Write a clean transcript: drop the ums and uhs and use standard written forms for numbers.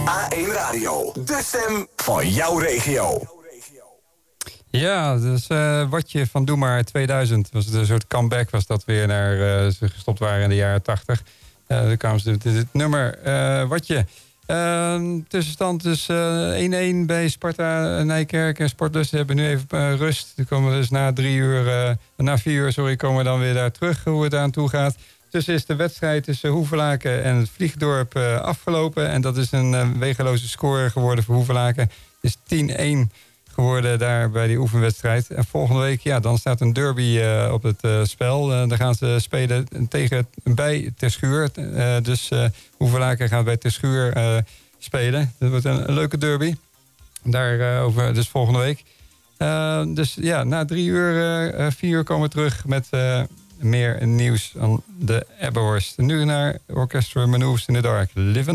A1 Radio, de stem van jouw regio. Ja, dus Watje van Doe Maar 2000 was het een soort comeback, was dat weer naar ze gestopt waren in de jaren 80. Dan kwamen ze dit nummer Watje. Tussenstand dus 1-1 bij Sparta Nijkerk en Sportlust hebben nu even rust. Dan komen we dus na 4 uur komen we dan weer daar terug hoe het aan toe gaat. Tussen is de wedstrijd tussen Hoevelaken en het Vliegdorp afgelopen. En dat is een wegeloze score geworden voor Hoevelaken. Het is 10-1 geworden daar bij die oefenwedstrijd. En volgende week, ja, dan staat een derby op het spel. Dan gaan ze spelen bij Terschuur. Dus Hoevelaken gaat bij Terschuur spelen. Dat wordt een leuke derby. Daarover dus volgende week. Dus ja, na 4 uur komen we terug met meer nieuws aan de Ebbenhorst. Nu naar Orchestra Manoeuvres in the Dark. Live